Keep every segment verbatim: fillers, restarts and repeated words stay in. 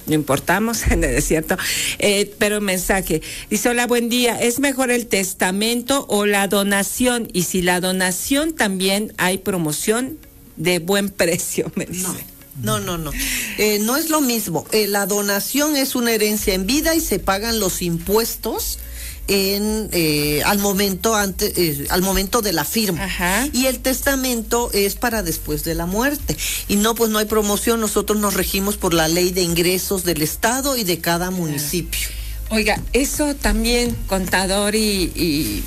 no importamos en el desierto, eh, pero mensaje, dice, hola, buen día, ¿es mejor el testamento o la donación? Y si la donación también hay promoción de buen precio, me dice. No, no, no, no, eh, no es lo mismo, eh, la donación es una herencia en vida y se pagan los impuestos en eh, al momento antes eh, al momento de la firma. Ajá. Y el testamento es para después de la muerte y no, pues no hay promoción, nosotros nos regimos por la ley de ingresos del estado y de cada municipio. Oiga, eso también, contador, y, y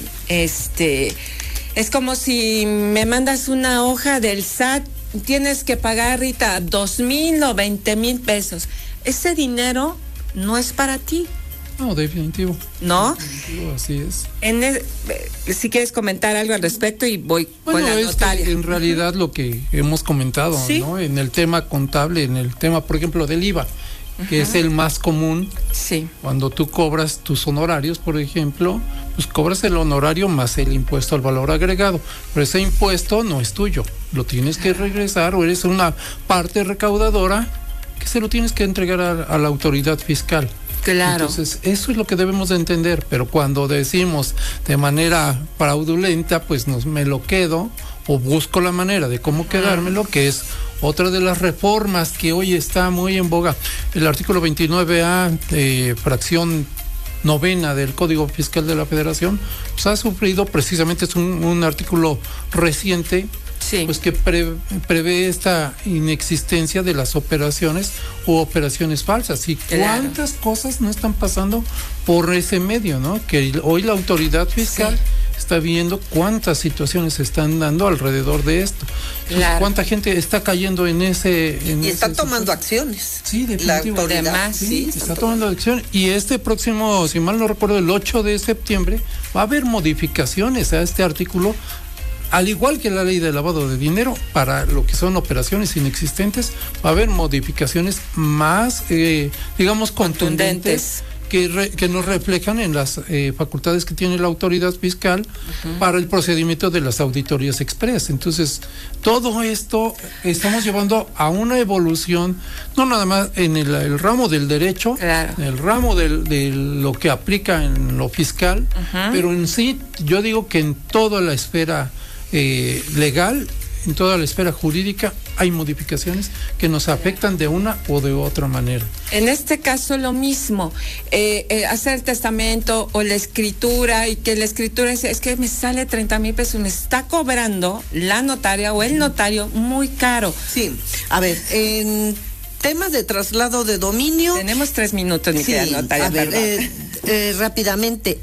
este es como si me mandas una hoja del S A T, tienes que pagar, Rita, dos mil o veinte mil pesos, ese dinero no es para ti. No, definitivo. ¿No? Definitivo, así es. En el, si quieres comentar algo al respecto y voy bueno, con la es notaria. Que en realidad lo que hemos comentado, ¿sí? ¿no? En el tema contable, en el tema, por ejemplo, del I V A, uh-huh. que es el más común. Sí. Cuando tú cobras tus honorarios, por ejemplo, pues cobras el honorario más el impuesto al valor agregado. Pero ese impuesto no es tuyo. Lo tienes que regresar o eres una parte recaudadora que se lo tienes que entregar a, a la autoridad fiscal. Claro. Entonces, eso es lo que debemos de entender, pero cuando decimos de manera fraudulenta, pues nos, me lo quedo o busco la manera de cómo quedármelo, que es otra de las reformas que hoy está muy en boga. El artículo veintinueve A, eh, fracción novena del Código Fiscal de la Federación, pues ha sufrido, precisamente es un, un artículo reciente, sí. pues que pre, prevé esta inexistencia de las operaciones u operaciones falsas. Y claro. cuántas cosas no están pasando por ese medio, ¿no? Que hoy la autoridad fiscal sí. está viendo cuántas situaciones se están dando alrededor de esto. Claro. Cuánta gente está cayendo en ese... En y está ese tomando sitio. acciones. Sí, definitivamente. La autoridad, sí, sí, está, está tomando acción. Y este próximo, si mal no recuerdo, el ocho de septiembre, va a haber modificaciones a este artículo. Al igual que la ley de lavado de dinero, para lo que son operaciones inexistentes, va a haber modificaciones más, eh, digamos, contundentes, contundentes. Que, re, que nos reflejan en las eh, facultades que tiene la autoridad fiscal uh-huh. para el procedimiento de las auditorías express. Entonces, todo esto estamos llevando a una evolución, no nada más en el, el ramo del derecho, claro. en el ramo del, de lo que aplica en lo fiscal, uh-huh. pero en sí, yo digo que en toda la esfera Eh, legal, en toda la esfera jurídica hay modificaciones que nos afectan de una o de otra manera. En este caso lo mismo, eh, eh, hacer el testamento o la escritura, y que la escritura es, es que me sale treinta mil pesos, me está cobrando la notaria o el notario muy caro. Sí, a ver, en temas de traslado de dominio... Tenemos tres minutos, mi sí, querida notaria. A ver, eh, eh, rápidamente...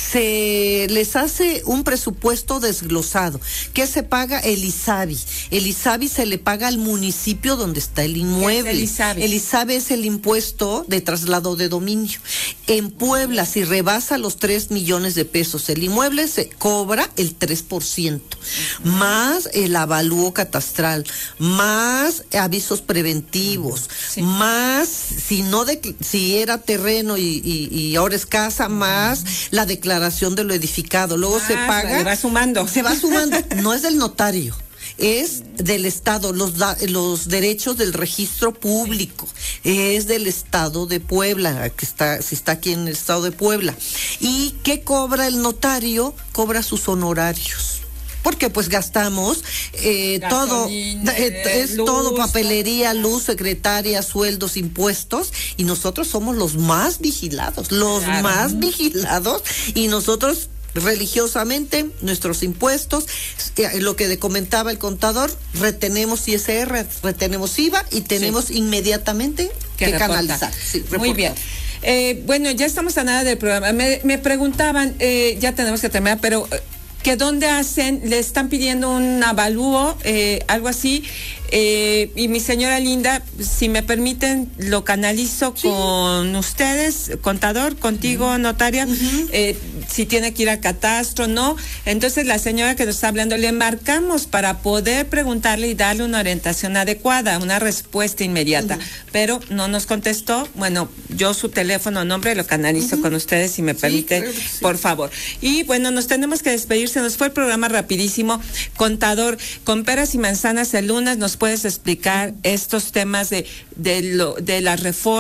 se les hace un presupuesto desglosado. ¿Qué se paga? El ISABI. El ISABI se le paga al municipio donde está el inmueble. ¿Qué es el ISABI? El ISABI es el impuesto de traslado de dominio. En Puebla, si rebasa los tres millones de pesos el inmueble, se cobra el tres por ciento, uh-huh. más el avalúo catastral, más avisos preventivos, sí. más si no de, si era terreno y, y, y ahora es casa, más uh-huh. la declaración de lo edificado. Luego ah, se paga. Se va sumando. Se va sumando. No es del notario. Es del Estado, los, da, los derechos del registro público, es del Estado de Puebla, que está, si está aquí en el Estado de Puebla. ¿Y qué cobra el notario? Cobra sus honorarios. Porque pues gastamos eh, todo, eh, es luz, todo papelería, luz, secretaria, sueldos, impuestos, y nosotros somos los más vigilados, los claro. más vigilados, y nosotros religiosamente nuestros impuestos, eh, lo que comentaba el contador, retenemos I S R, retenemos I V A y tenemos sí. inmediatamente que, que canalizar. Sí, muy bien. Eh, bueno, ya estamos a nada del programa. Me, me preguntaban, eh, ya tenemos que terminar, pero que dónde hacen, le están pidiendo un avalúo, eh, algo así, eh, y mi señora linda, si me permiten, lo canalizo sí. con ustedes, contador, contigo, uh-huh. notaria, uh-huh. eh, si tiene que ir al catastro, ¿no? Entonces la señora que nos está hablando, le marcamos para poder preguntarle y darle una orientación adecuada, una respuesta inmediata, uh-huh. pero no nos contestó. Bueno, yo su teléfono, nombre, lo canalizo uh-huh. con ustedes, si me permiten, sí, claro sí. por favor. Y bueno, nos tenemos que despedir, se nos fue el programa rapidísimo. Contador, con peras y manzanas el lunes nos puedes explicar estos temas de, de, lo, de la reforma.